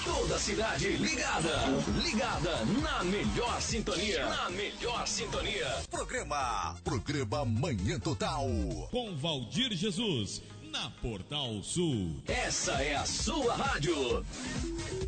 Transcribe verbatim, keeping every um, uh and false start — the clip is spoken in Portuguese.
Toda a cidade ligada. Ligada na melhor sintonia. Na melhor sintonia. Programa. Programa Manhã Total. Com Valdir Jesus. Na Portal Sul. Essa é a sua rádio.